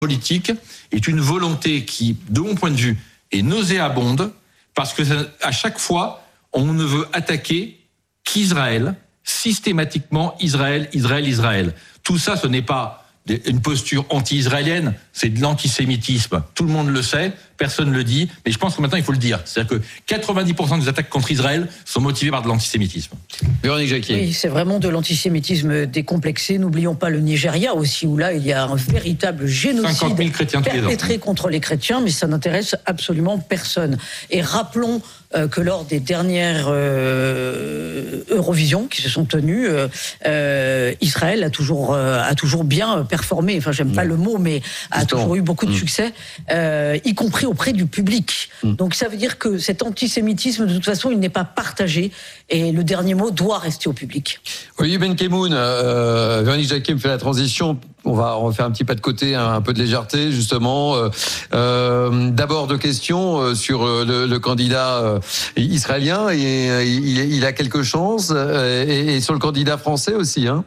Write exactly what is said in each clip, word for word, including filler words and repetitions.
politique est une volonté qui, de mon point de vue, est nauséabonde, parce que ça, à chaque fois, on ne veut attaquer qu'Israël, systématiquement Israël, Israël, Israël. Tout ça, ce n'est pas une posture anti-israélienne, c'est de l'antisémitisme. Tout le monde le sait, personne ne le dit, mais je pense que maintenant il faut le dire. C'est-à-dire que quatre-vingt-dix pour cent des attaques contre Israël sont motivées par de l'antisémitisme. Véronique Jacquier. Oui, c'est vraiment de l'antisémitisme décomplexé. N'oublions pas le Nigeria aussi, où là il y a un véritable génocide perpétré contre les chrétiens, mais ça n'intéresse absolument personne. Et rappelons euh, que lors des dernières euh, Eurovision qui se sont tenues, euh, euh, Israël a toujours, euh, a toujours bien performé. Enfin, j'aime pas le mot, mais a toujours eu beaucoup de succès, euh, y compris auprès du public. Mm. Donc ça veut dire que cet antisémitisme, de toute façon, il n'est pas partagé, et le dernier mot doit rester au public. Olivier Benkemoun, euh, Véronique Jacquier me fait la transition. On va, on va faire un petit pas de côté, un, un peu de légèreté, justement. Euh, euh, d'abord, deux questions sur le, le candidat euh, israélien. Et, euh, il, il a quelque chose. Euh, et, et sur le candidat français aussi, hein.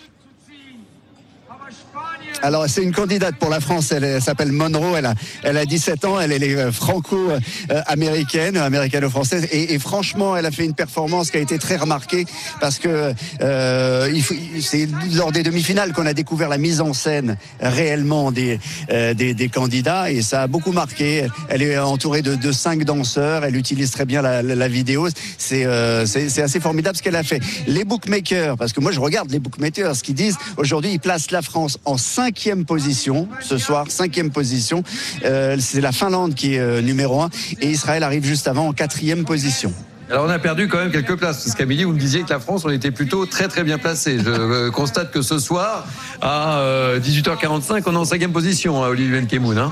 Alors, c'est une candidate pour la France, elle, elle s'appelle Monroe, elle a, elle a dix-sept ans, elle, elle est franco-américaine, américano-française, et, et franchement, elle a fait une performance qui a été très remarquée, parce que euh, il faut, c'est lors des demi-finales qu'on a découvert la mise en scène réellement des, euh, des, des candidats, et ça a beaucoup marqué. Elle est entourée de, de cinq danseurs, elle utilise très bien la, la, la vidéo, c'est, euh, c'est, c'est assez formidable ce qu'elle a fait. Les bookmakers, parce que moi je regarde les bookmakers, ce qu'ils disent, aujourd'hui ils placent la France en cinq cinquième position ce soir, cinquième position. Euh, c'est la Finlande qui est euh, numéro un, et Israël arrive juste avant en quatrième position. Alors on a perdu quand même quelques places, parce qu'Amélie, vous me disiez que la France, on était plutôt très très bien placé. Je euh, constate que ce soir, à euh, dix-huit heures quarante-cinq, on est en cinquième position, hein, Olivier Benkemoun, hein.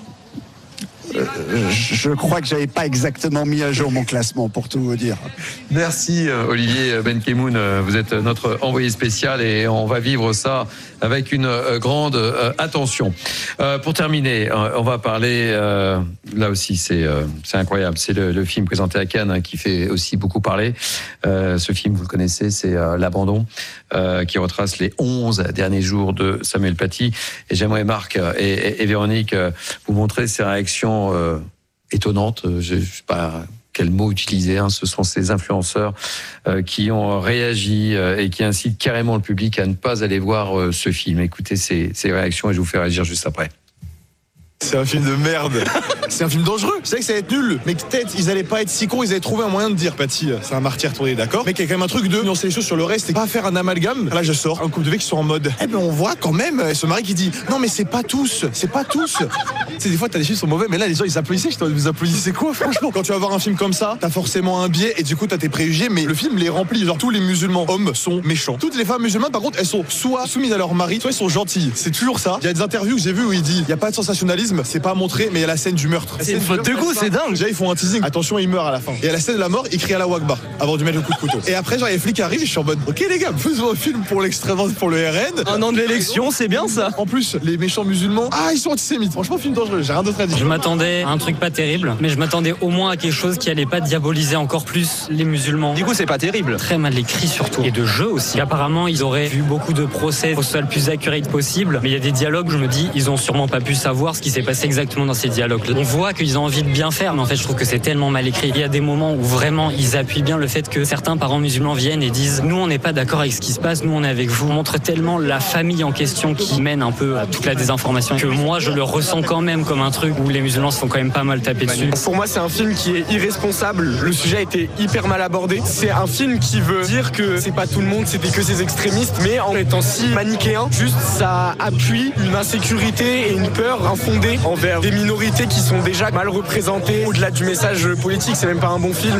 Euh, je crois que j'avais pas exactement mis à jour mon classement, pour tout vous dire. Merci Olivier Benkemoun, vous êtes notre envoyé spécial et on va vivre ça avec une grande attention. Euh, pour terminer, on va parler, euh, là aussi c'est euh, c'est incroyable, c'est le, le film présenté à Cannes, hein, qui fait aussi beaucoup parler. Euh, ce film, vous le connaissez, c'est euh, L'Abandon, euh, qui retrace les onze derniers jours de Samuel Paty. Et j'aimerais, Marc et, et, et Véronique, vous montrer ces réactions Euh, étonnante, je ne sais pas quel mot utiliser, hein. Ce sont ces influenceurs euh, qui ont réagi euh, et qui incitent carrément le public à ne pas aller voir euh, ce film. Écoutez ces, ces réactions et je vous fais réagir juste après. C'est un film de merde. C'est un film dangereux. Je savais que ça allait être nul, mais peut-être ils allaient pas être si cons, ils allaient trouver un moyen de dire Paty, c'est un martyr tourné, d'accord, mais qu'il y a quand même un truc de nuancer les choses sur le reste et pas faire un amalgame. Là je sors un couple de mecs qui sont en mode, eh ben on voit quand même ce mari qui dit non mais c'est pas tous, c'est pas tous. C'est des fois t'as des films qui sont mauvais, mais là les gens ils applaudissaient, je te vous applaudissez quoi franchement. Quand tu vas voir un film comme ça, t'as forcément un biais et du coup t'as tes préjugés, mais le film les remplit. Genre tous les musulmans hommes sont méchants. Toutes les femmes musulmanes par contre elles sont soit soumises à leur mari, soit elles sont gentilles. C'est toujours ça. Il y a des interviews que j'ai vues où il dit il y a pas de sensationnalisme, c'est pas montré, mais il y a la scène du meurtre. C'est une faute de goût, c'est dingue. Déjà ils font un teasing, attention il meurt à la fin. Et à la scène de la mort, il crie à la Wakbar avant de mettre le coup de couteau. Et après genre les flics arrivent, et je suis en mode ok les gars, faisons un film pour l'extrême, pour le R N. Un an de l'élection, c'est bien ça. En plus les méchants musulmans, ah ils sont antisémites. Franchement film dangereux, j'ai rien d'autre à dire. Je m'attendais à un truc pas terrible, mais je m'attendais au moins à quelque chose qui allait pas diaboliser encore plus les musulmans. Du coup c'est pas terrible. Très mal écrit surtout, et de jeu aussi. Apparemment ils auraient vu beaucoup de procès pour que ce soit le plus accurate possible, mais il y a des dialogues, je me dis ils ont sûrement pas pu savoir ce qui s'est passé exactement dans ces dialogues. On voit qu'ils ont envie de bien faire, mais en fait je trouve que c'est tellement mal écrit. Il y a des moments où vraiment ils appuient bien le fait que certains parents musulmans viennent et disent nous on n'est pas d'accord avec ce qui se passe, nous on est avec vous. On montre tellement la famille en question qui mène un peu à toute la désinformation que moi je le ressens quand même comme un truc où les musulmans se font quand même pas mal taper dessus. Pour moi c'est un film qui est irresponsable, le sujet a été hyper mal abordé. C'est un film qui veut dire que c'est pas tout le monde, c'était que ces extrémistes, mais en étant si manichéen, juste ça appuie une insécurité et une peur infondée envers des minorités qui sont déjà mal représentées. Au-delà du message politique, c'est même pas un bon film.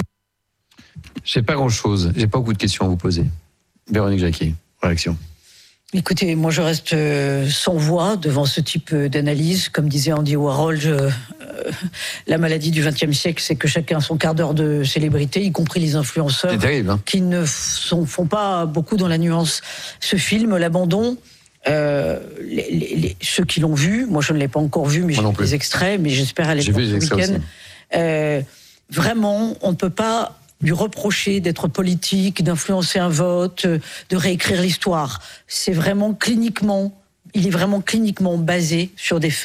J'ai pas grand-chose, j'ai pas beaucoup de questions à vous poser. Véronique Jacquier, réaction. Écoutez, moi je reste sans voix devant ce type d'analyse. Comme disait Andy Warhol, je, euh, la maladie du vingtième siècle, c'est que chacun a son quart d'heure de célébrité, y compris les influenceurs. C'est terrible, hein. Qui ne sont, font pas beaucoup dans la nuance. Ce film, L'Abandon, Euh, les, les, les, ceux qui l'ont vu, moi je ne l'ai pas encore vu, mais j'ai vu des extraits, mais j'espère aller voir ce week-end. Euh, vraiment, on ne peut pas lui reprocher d'être politique, d'influencer un vote, de réécrire l'histoire. C'est vraiment cliniquement, il est vraiment cliniquement basé sur des faits.